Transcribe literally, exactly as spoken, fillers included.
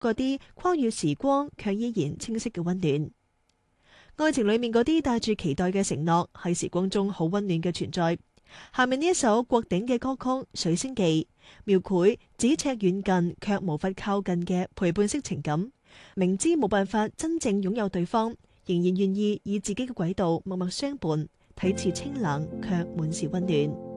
嗰啲跨越時光卻依然清晰嘅溫暖。愛情裏面嗰啲帶住期待嘅承諾，係時光中好溫暖嘅存在。下面呢一首郭頂嘅歌曲《水星記》，描繪咫尺遠近卻無法靠近嘅陪伴式情感。明知冇辦法真正擁有對方，仍然願意以自己嘅軌道默默相伴，睇似清冷卻滿是溫暖。